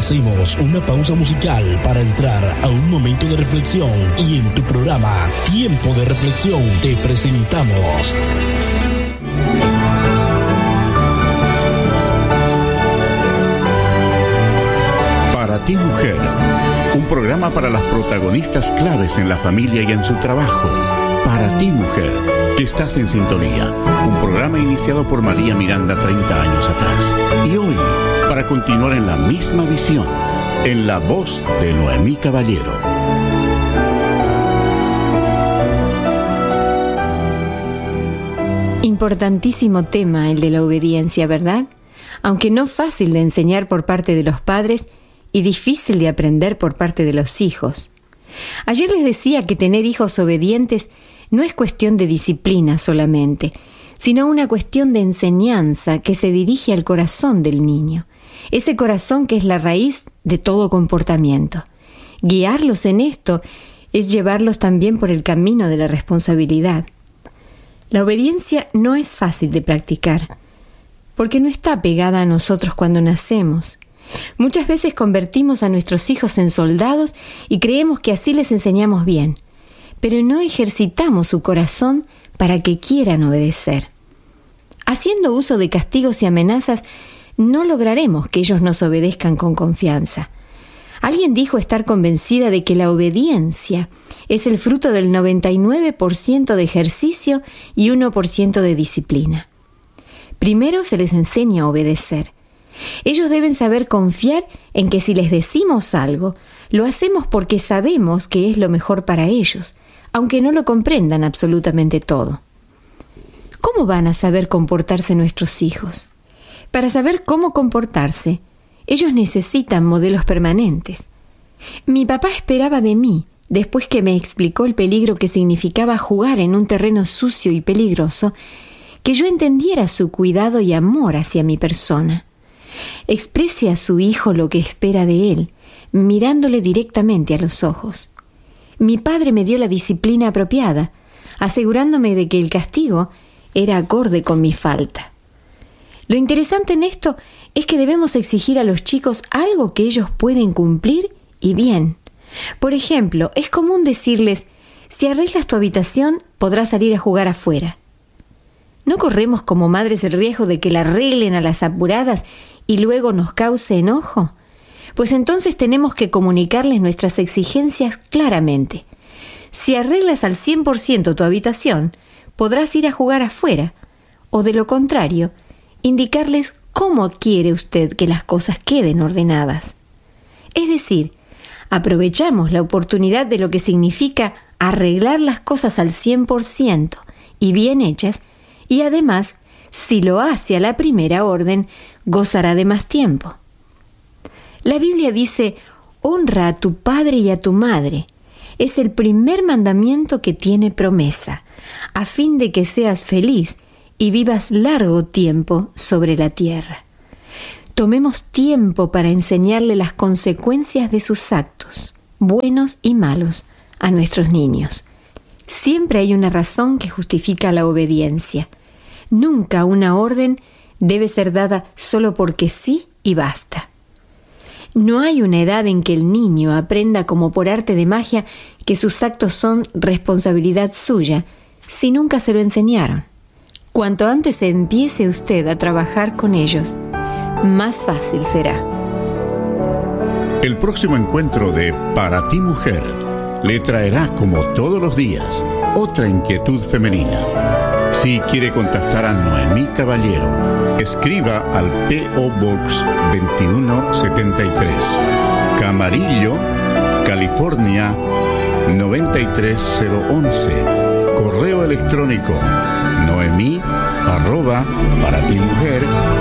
Hacemos una pausa musical para entrar a un momento de reflexión y en tu programa Tiempo de Reflexión te presentamos Para ti, mujer, un programa para las protagonistas claves en la familia y en su trabajo. Para ti, mujer, que estás en sintonía. Un programa iniciado por María Miranda 30 años atrás. Y hoy, para continuar en la misma visión, en la voz de Noemí Caballero. Importantísimo tema el de la obediencia, ¿verdad? Aunque no fácil de enseñar por parte de los padres y difícil de aprender por parte de los hijos. Ayer les decía que tener hijos obedientes no es cuestión de disciplina solamente, sino una cuestión de enseñanza que se dirige al corazón del niño, ese corazón que es la raíz de todo comportamiento. Guiarlos en esto es llevarlos también por el camino de la responsabilidad. La obediencia no es fácil de practicar, porque no está pegada a nosotros cuando nacemos. Muchas veces convertimos a nuestros hijos en soldados y creemos que así les enseñamos bien, pero no ejercitamos su corazón para que quieran obedecer. Haciendo uso de castigos y amenazas, no lograremos que ellos nos obedezcan con confianza. Alguien dijo estar convencida de que la obediencia es el fruto del 99% de ejercicio y 1% de disciplina. Primero se les enseña a obedecer. Ellos deben saber confiar en que si les decimos algo, lo hacemos porque sabemos que es lo mejor para ellos, aunque no lo comprendan absolutamente todo. ¿Cómo van a saber comportarse nuestros hijos? Para saber cómo comportarse, ellos necesitan modelos permanentes. Mi papá esperaba de mí, después que me explicó el peligro que significaba jugar en un terreno sucio y peligroso, que yo entendiera su cuidado y amor hacia mi persona. Exprese a su hijo lo que espera de él, mirándole directamente a los ojos. Mi padre me dio la disciplina apropiada, asegurándome de que el castigo era acorde con mi falta. Lo interesante en esto es que debemos exigir a los chicos algo que ellos pueden cumplir y bien. Por ejemplo, es común decirles: si arreglas tu habitación, podrás salir a jugar afuera. ¿No corremos como madres el riesgo de que la arreglen a las apuradas y luego nos cause enojo? Pues entonces tenemos que comunicarles nuestras exigencias claramente. Si arreglas al 100% tu habitación, podrás ir a jugar afuera. O de lo contrario, indicarles cómo quiere usted que las cosas queden ordenadas. Es decir, aprovechamos la oportunidad de lo que significa arreglar las cosas al 100% y bien hechas, y además, si lo hace a la primera orden, gozará de más tiempo. La Biblia dice: honra a tu padre y a tu madre. Es el primer mandamiento que tiene promesa, a fin de que seas feliz y vivas largo tiempo sobre la tierra. Tomemos tiempo para enseñarle las consecuencias de sus actos, buenos y malos, a nuestros niños. Siempre hay una razón que justifica la obediencia. Nunca una orden debe ser dada solo porque sí y basta. No hay una edad en que el niño aprenda como por arte de magia que sus actos son responsabilidad suya, si nunca se lo enseñaron. Cuanto antes empiece usted a trabajar con ellos, más fácil será. El próximo encuentro de Para ti, mujer, le traerá, como todos los días, otra inquietud femenina. Si quiere contactar a Noemí Caballero, escriba al P.O. Box 2173, Camarillo, California 93011. Correo electrónico noemí@paratimujer